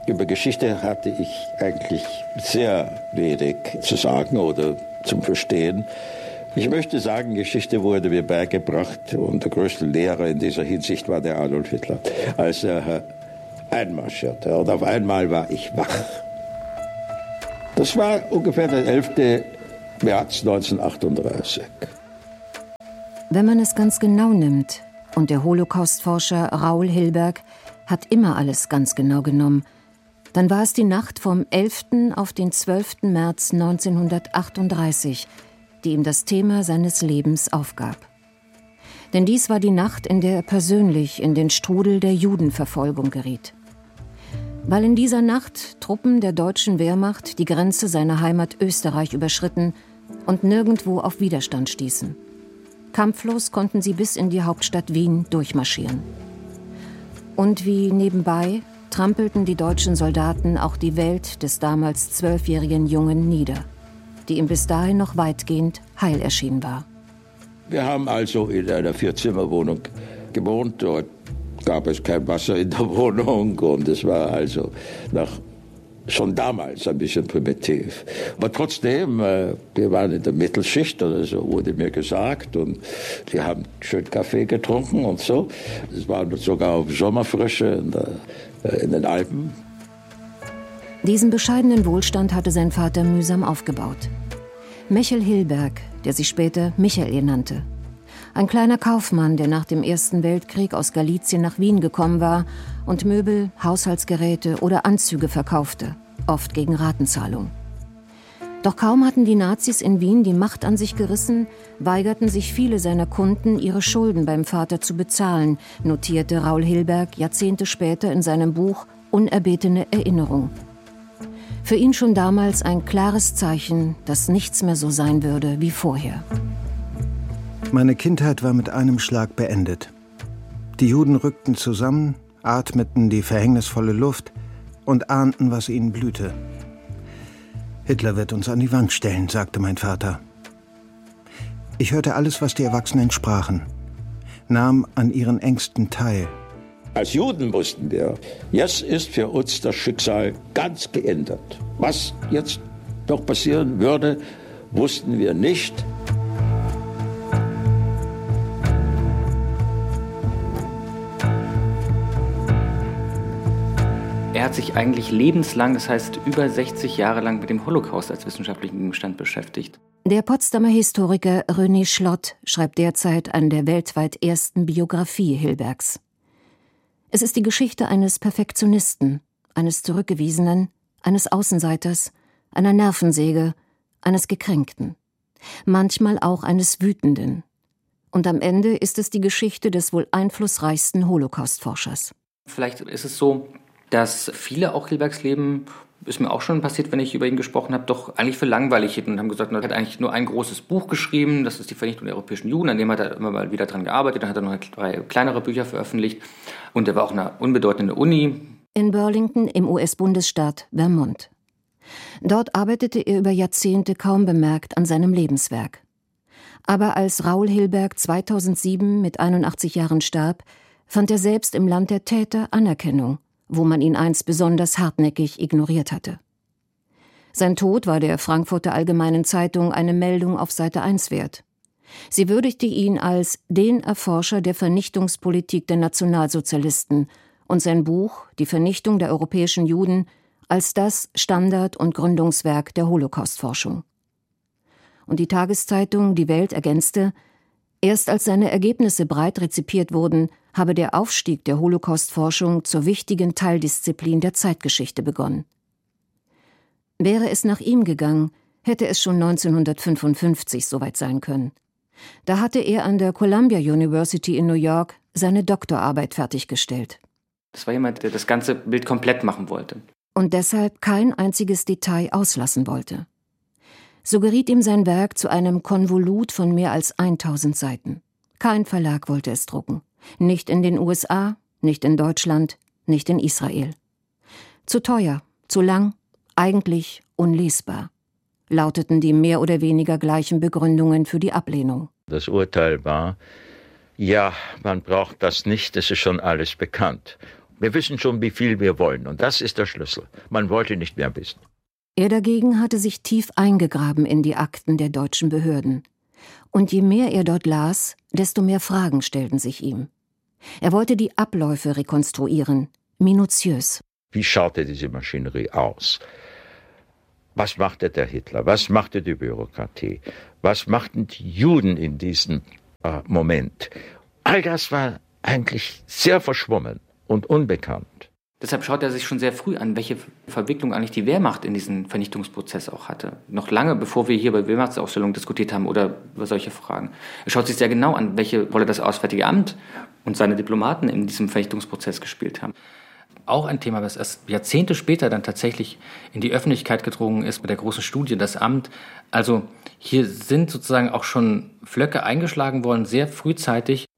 Über Geschichte hatte ich eigentlich sehr wenig zu sagen oder zum Verstehen. Ich möchte sagen, Geschichte wurde mir beigebracht und der größte Lehrer in dieser Hinsicht war der Adolf Hitler, als er einmarschierte. Und auf einmal war ich wach. Das war ungefähr der 11. März 1938. Wenn man es ganz genau nimmt, und der Holocaust-Forscher Raoul Hilberg hat immer alles ganz genau genommen, dann war es die Nacht vom 11. auf den 12. März 1938, die ihm das Thema seines Lebens aufgab. Denn dies war die Nacht, in der er persönlich in den Strudel der Judenverfolgung geriet. Weil in dieser Nacht Truppen der deutschen Wehrmacht die Grenze seiner Heimat Österreich überschritten und nirgendwo auf Widerstand stießen. Kampflos konnten sie bis in die Hauptstadt Wien durchmarschieren. Und wie nebenbei trampelten die deutschen Soldaten auch die Welt des damals 12-jährigen Jungen nieder, die ihm bis dahin noch weitgehend heil erschienen war. Wir haben also in einer 4-Zimmer-Wohnung gewohnt. Dort gab es kein Wasser in der Wohnung und es war also schon damals ein bisschen primitiv. Aber trotzdem, wir waren in der Mittelschicht oder so, wurde mir gesagt, und wir haben schön Kaffee getrunken und so. Es war sogar auf Sommerfrische in den Alpen. Diesen bescheidenen Wohlstand hatte sein Vater mühsam aufgebaut. Michel Hilberg, der sich später Michael nannte. Ein kleiner Kaufmann, der nach dem Ersten Weltkrieg aus Galizien nach Wien gekommen war und Möbel, Haushaltsgeräte oder Anzüge verkaufte, oft gegen Ratenzahlung. Doch kaum hatten die Nazis in Wien die Macht an sich gerissen, weigerten sich viele seiner Kunden, ihre Schulden beim Vater zu bezahlen, notierte Raoul Hilberg Jahrzehnte später in seinem Buch Unerbetene Erinnerung. Für ihn schon damals ein klares Zeichen, dass nichts mehr so sein würde wie vorher. Meine Kindheit war mit einem Schlag beendet. Die Juden rückten zusammen, atmeten die verhängnisvolle Luft und ahnten, was ihnen blühte. Hitler wird uns an die Wand stellen, sagte mein Vater. Ich hörte alles, was die Erwachsenen sprachen, nahm an ihren Ängsten teil. Als Juden wussten wir, jetzt ist für uns das Schicksal ganz geändert. Was jetzt noch passieren würde, wussten wir nicht. Er hat sich eigentlich lebenslang, das heißt über 60 Jahre lang, mit dem Holocaust als wissenschaftlichen Gegenstand beschäftigt. Der Potsdamer Historiker René Schlott schreibt derzeit an der weltweit ersten Biografie Hilbergs. Es ist die Geschichte eines Perfektionisten, eines Zurückgewiesenen, eines Außenseiters, einer Nervensäge, eines Gekränkten, manchmal auch eines Wütenden. Und am Ende ist es die Geschichte des wohl einflussreichsten Holocaust-Forschers. Vielleicht ist es so, dass viele auch Hilbergs Leben, ist mir auch schon passiert, wenn ich über ihn gesprochen habe, doch eigentlich für langweilig hielten und haben gesagt, er hat eigentlich nur ein großes Buch geschrieben, das ist die Vernichtung der europäischen Juden, an dem hat er immer mal wieder dran gearbeitet, dann hat er noch 3 kleinere Bücher veröffentlicht und er war auch eine unbedeutende Uni. In Burlington im US-Bundesstaat Vermont. Dort arbeitete er über Jahrzehnte kaum bemerkt an seinem Lebenswerk. Aber als Raoul Hilberg 2007 mit 81 Jahren starb, fand er selbst im Land der Täter Anerkennung, wo man ihn einst besonders hartnäckig ignoriert hatte. Sein Tod war der Frankfurter Allgemeinen Zeitung eine Meldung auf Seite 1 wert. Sie würdigte ihn als den Erforscher der Vernichtungspolitik der Nationalsozialisten und sein Buch Die Vernichtung der europäischen Juden als das Standard- und Gründungswerk der Holocaustforschung. Und die Tageszeitung Die Welt ergänzte, erst als seine Ergebnisse breit rezipiert wurden, habe der Aufstieg der Holocaustforschung zur wichtigen Teildisziplin der Zeitgeschichte begonnen. Wäre es nach ihm gegangen, hätte es schon 1955 soweit sein können. Da hatte er an der Columbia University in New York seine Doktorarbeit fertiggestellt. Das war jemand, der das ganze Bild komplett machen wollte. Und deshalb kein einziges Detail auslassen wollte. So geriet ihm sein Werk zu einem Konvolut von mehr als 1000 Seiten. Kein Verlag wollte es drucken. Nicht in den USA, nicht in Deutschland, nicht in Israel. Zu teuer, zu lang, eigentlich unlesbar, lauteten die mehr oder weniger gleichen Begründungen für die Ablehnung. Das Urteil war, ja, man braucht das nicht, es ist schon alles bekannt. Wir wissen schon, wie viel wir wollen. Und das ist der Schlüssel. Man wollte nicht mehr wissen. Er dagegen hatte sich tief eingegraben in die Akten der deutschen Behörden. Und je mehr er dort las, desto mehr Fragen stellten sich ihm. Er wollte die Abläufe rekonstruieren, minutiös. Wie schaute diese Maschinerie aus? Was machte der Hitler? Was machte die Bürokratie? Was machten die Juden in diesem Moment? All das war eigentlich sehr verschwommen und unbekannt. Deshalb schaut er sich schon sehr früh an, welche Verwicklung eigentlich die Wehrmacht in diesen Vernichtungsprozess auch hatte. Noch lange, bevor wir hier bei Wehrmachtsausstellungen diskutiert haben oder über solche Fragen. Er schaut sich sehr genau an, welche Rolle das Auswärtige Amt und seine Diplomaten in diesem Vernichtungsprozess gespielt haben. Auch ein Thema, das erst Jahrzehnte später dann tatsächlich in die Öffentlichkeit gedrungen ist mit der großen Studie, das Amt. Also hier sind sozusagen auch schon Flöcke eingeschlagen worden, sehr frühzeitig,